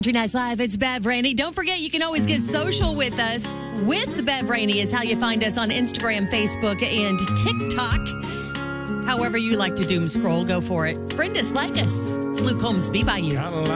Country Nights Live, it's Bev Rainey. Don't forget, you can always get social with us. With Bev Rainey is how you find us on Instagram, Facebook, and TikTok. However you like to doom scroll, go for it. Friend us, like us. It's Luke Holmes, Be By You.